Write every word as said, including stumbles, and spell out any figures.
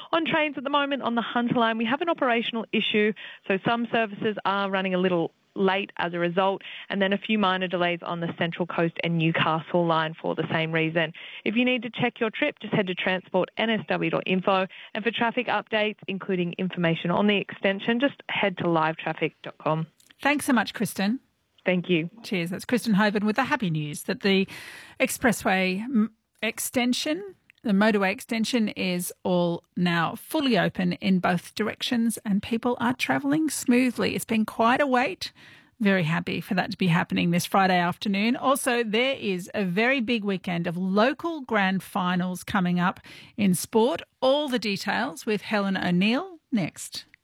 On trains at the moment, on the Hunter line, we have an operational issue, so some services are running a little late as a result, and then a few minor delays on the Central Coast and Newcastle line for the same reason. If you need to check your trip, just head to transport n s w dot info, and for traffic updates, including information on the extension, just head to live traffic dot com. Thanks so much, Kristen. Thank you. Cheers. That's Kristen Hoban with the happy news that the expressway extension, the motorway extension, is all now fully open in both directions and people are travelling smoothly. It's been quite a wait. Very happy for that to be happening this Friday afternoon. Also, there is a very big weekend of local grand finals coming up in sport. All the details with Helen O'Neill next.